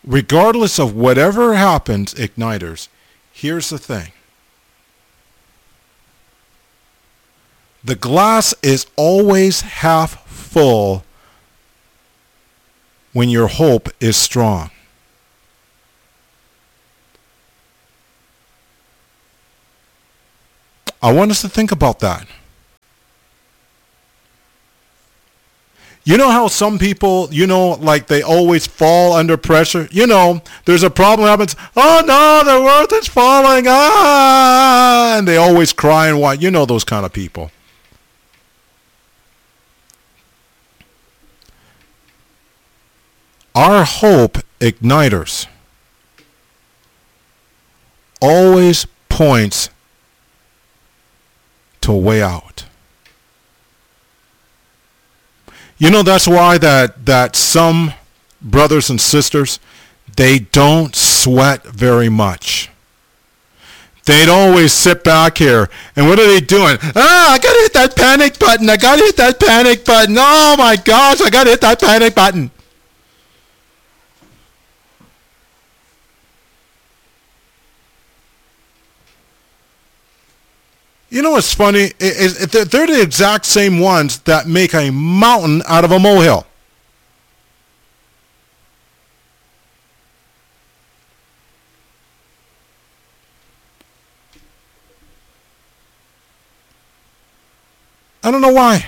regardless of whatever happens, igniters, here's the thing. The glass is always half full when your hope is strong. I want us to think about that. You know how some people, like they always fall under pressure? There's a problem happens. Oh no, the world is falling. And they always cry and whine. Those kind of people. Our hope igniters always points to a way out. That's why that some brothers and sisters, they don't sweat very much. They'd always sit back here, and what are they doing? I gotta hit that panic button. Oh my gosh, I gotta hit that panic button. What's funny? They're the exact same ones that make a mountain out of a molehill. I don't know why.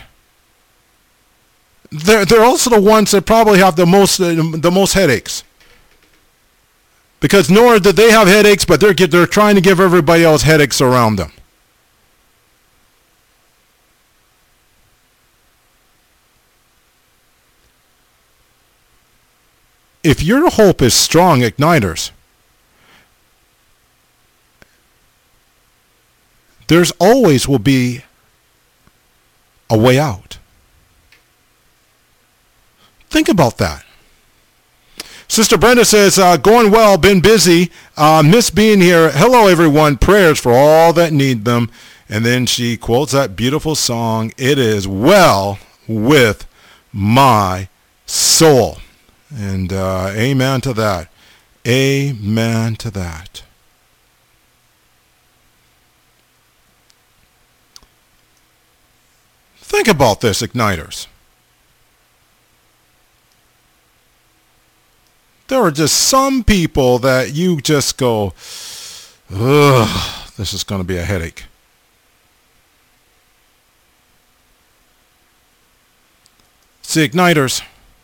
They're also the ones that probably have the most headaches. Because nor do they have headaches, but they're trying to give everybody else headaches around them. If your hope is strong, igniters, there's always will be a way out. Think about that. Sister Brenda says, going well, been busy, miss being here. Hello, everyone. Prayers for all that need them. And then she quotes that beautiful song, It Is Well With My Soul. And amen to that. Amen to that. Think about this, igniters. There are just some people that you just go, ugh, this is going to be a headache. See, igniters,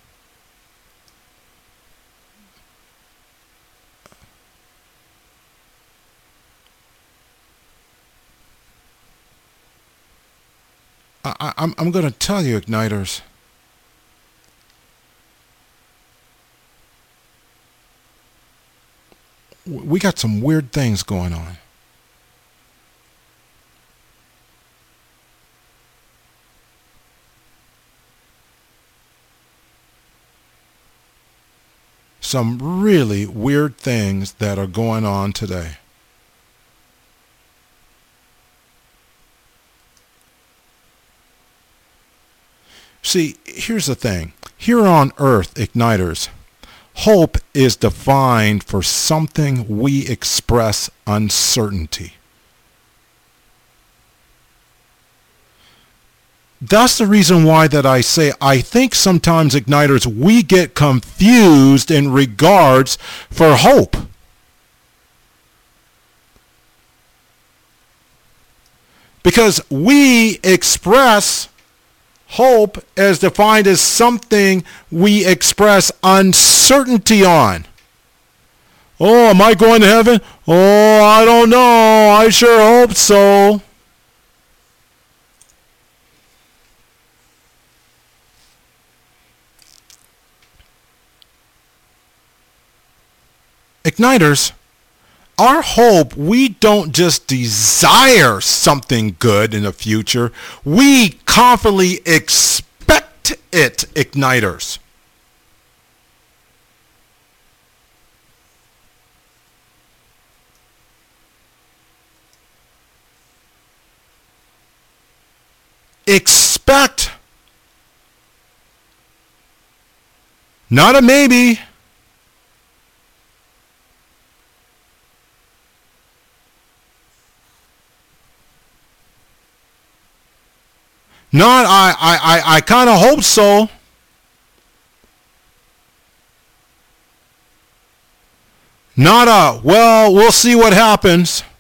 I'm going to tell you, igniters, we got some weird things going on. Some really weird things that are going on today. See, here's the thing. Here on earth, igniters, hope is defined for something we express uncertainty. That's the reason why that I say I think sometimes, igniters, we get confused in regards for hope. Because we express hope as defined as something we express uncertainty on. Oh, am I going to heaven? Oh, I don't know. I sure hope so. Igniters, our hope, we don't just desire something good in the future. We confidently expect it, igniters. Expect. Not a maybe. Not, I kind of hope so. Not a, well, we'll see what happens.